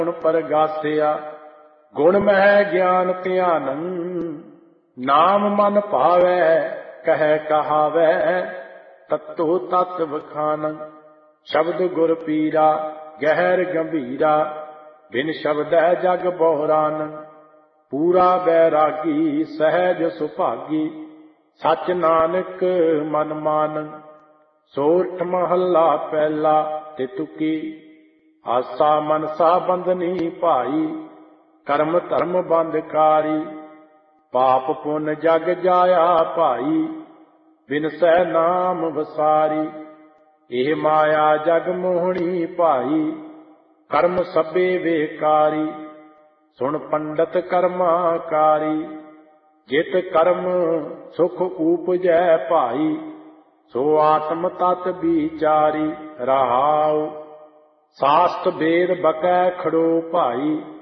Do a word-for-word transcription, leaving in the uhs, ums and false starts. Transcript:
ਗੁਣ ਪਰਗਾਸਿਆ। ਗੁਣ ਮਹਿ ਗਿਆਨ ਧਿਆਨੰ, ਨਾਮ ਮਨ ਭਾਵੈ ਕਹਿ ਕਹਾਵੈ। ਤਤੋ ਤਤ ਵਖਾਨੰ, ਸ਼ਬਦ ਗੁਰ ਪੀਰਾ ਗਹਿਰ ਗੰਭੀਰਾ। ਬਿਨ ਸ਼ਬਦੈ ਜਗ ਬਹੁਰਾਨੰ, ਪੂਰਾ ਬੈਰਾਗੀ ਸਹਿਜ ਸੁਭਾਗੀ। ਸਚ ਨਾਨਕ ਮਨ ਮਾਨੰ, ਸੋਰਠ ਮਹੱਲਾ ਪਹਿਲਾ ਤੇ ਤੁਕੀ। ਆਸਾ ਮਨਸਾ ਬੰਧਨੀ ਭਾਈ, ਕਰਮ ਧਰਮ ਬੰਧਕਾਰੀ। ਪਾਪ ਪੁੰਨ ਜਗ ਜਾਇਆ ਭਾਈ, ਬਿਨਸੈ ਨਾਮ ਵਸਾਰੀ। ਇਹ ਮਾਇਆ ਜਗ ਮੋਹਣੀ ਭਾਈ, ਕਰਮ ਸਭੇ ਵੇਕਾਰੀ। ਸੁਣ ਪੰਡਤ ਕਰਮਾਕਾਰੀ, ਜਿਤ ਕਰਮ ਸੁਖ ਊਪਜੈ ਭਾਈ। ਸੋ ਆਤਮ ਤਤ ਵਿਚਾਰੀ ਰਹਾਉ, ਸਾਸਤ ਵੇਦ ਬਕੈ ਖੜੋ ਭਾਈ।